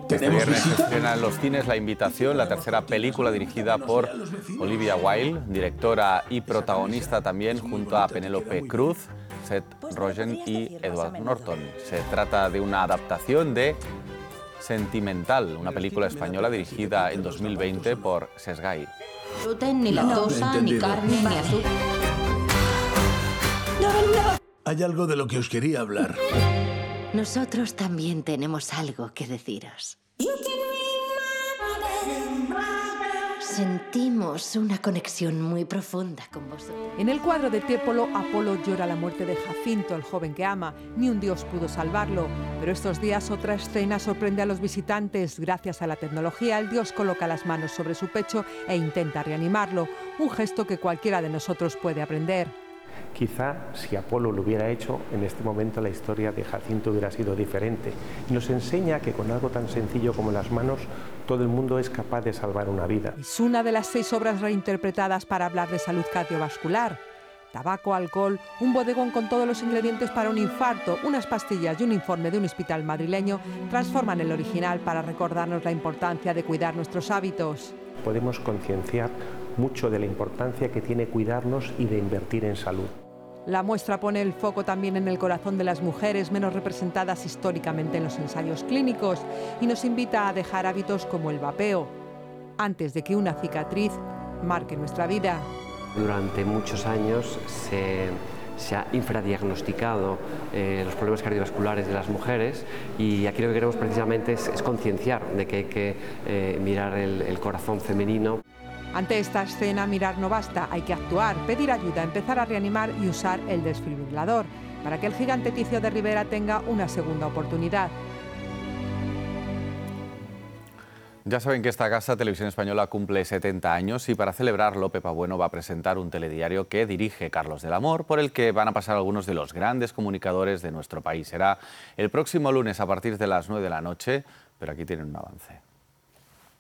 Este viernes se estrena en los cines La Invitación, la tercera película dirigida por Olivia Wilde, directora y protagonista también junto a Penélope Cruz, Seth Rogen y Edward Norton. Se trata de una adaptación de Sentimental, una película española dirigida en 2020 por Sesgay. Gluten, ni lactosa, ni carne, ni azúcar. Hay algo de lo que os quería hablar. Nosotros también tenemos algo que deciros. Sentimos una conexión muy profunda con vosotros. En el cuadro de Tépolo, Apolo llora la muerte de Jacinto, el joven que ama. Ni un dios pudo salvarlo. Pero estos días otra escena sorprende a los visitantes. Gracias a la tecnología, el dios coloca las manos sobre su pecho e intenta reanimarlo. Un gesto que cualquiera de nosotros puede aprender. Quizá si Apolo lo hubiera hecho, en este momento la historia de Jacinto hubiera sido diferente. Y nos enseña que con algo tan sencillo como las manos, todo el mundo es capaz de salvar una vida. Es una de las 6 obras reinterpretadas para hablar de salud cardiovascular. Tabaco, alcohol, un bodegón con todos los ingredientes para un infarto, unas pastillas y un informe de un hospital madrileño transforman el original para recordarnos la importancia de cuidar nuestros hábitos. Podemos concienciar mucho de la importancia que tiene cuidarnos y de invertir en salud. La muestra pone el foco también en el corazón de las mujeres menos representadas históricamente en los ensayos clínicos y nos invita a dejar hábitos como el vapeo, antes de que una cicatriz marque nuestra vida. Durante muchos años se ha infradiagnosticado los problemas cardiovasculares de las mujeres y aquí lo que queremos precisamente es concienciar de que hay que mirar el corazón femenino. Ante esta escena, mirar no basta, hay que actuar, pedir ayuda, empezar a reanimar y usar el desfibrilador para que el gigante Ticio de Rivera tenga una segunda oportunidad. Ya saben que esta casa, Televisión Española, cumple 70 años y para celebrarlo, Pepa Bueno va a presentar un telediario que dirige Carlos del Amor, por el que van a pasar algunos de los grandes comunicadores de nuestro país. Será el próximo lunes a partir de las 9 de la noche, pero aquí tienen un avance.